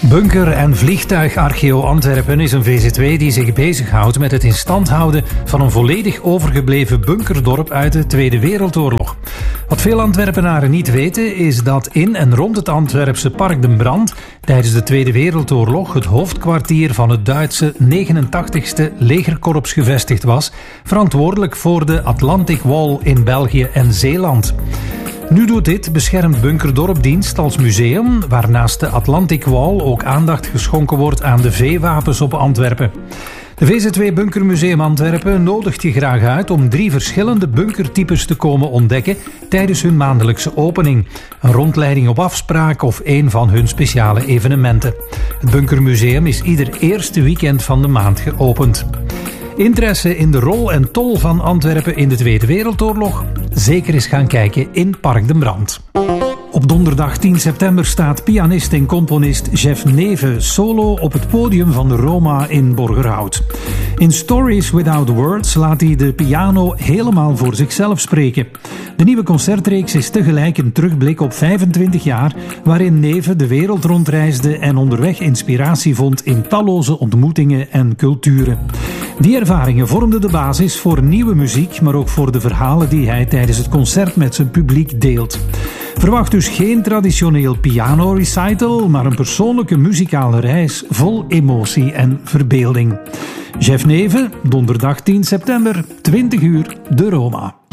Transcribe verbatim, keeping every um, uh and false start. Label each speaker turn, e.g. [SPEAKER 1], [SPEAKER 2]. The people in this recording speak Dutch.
[SPEAKER 1] Bunker- en vliegtuigarcheo Antwerpen is een V Z W die zich bezighoudt met het in stand houden van een volledig overgebleven bunkerdorp uit de Tweede Wereldoorlog. Wat veel Antwerpenaren niet weten is dat in en rond het Antwerpse Park den Brand tijdens de Tweede Wereldoorlog het hoofdkwartier van het Duitse negenentachtigste legerkorps gevestigd was, verantwoordelijk voor de Atlantic Wall in België en Zeeland. Nu doet dit beschermd bunkerdorp dienst als museum, waar naast de Atlantic Wall ook aandacht geschonken wordt aan de veewapens op Antwerpen. De V Z W Bunkermuseum Antwerpen nodigt je graag uit om drie verschillende bunkertypes te komen ontdekken tijdens hun maandelijkse opening, een rondleiding op afspraak of een van hun speciale evenementen. Het Bunkermuseum is ieder eerste weekend van de maand geopend. Interesse in de rol en tol van Antwerpen in de Tweede Wereldoorlog? Zeker eens gaan kijken in Park den Brand. Op donderdag tien september staat pianist en componist Jeff Neve solo op het podium van de Roma in Borgerhout. In Stories Without Words laat hij de piano helemaal voor zichzelf spreken. De nieuwe concertreeks is tegelijk een terugblik op vijfentwintig jaar, waarin Neve de wereld rondreisde en onderweg inspiratie vond in talloze ontmoetingen en culturen. Die ervaringen vormden de basis voor nieuwe muziek, maar ook voor de verhalen die hij tijdens het concert met zijn publiek deelt. Verwacht dus geen traditioneel piano-recital, maar een persoonlijke muzikale reis vol emotie en verbeelding. Jeff Neve, donderdag tien september, twintig uur, de Roma.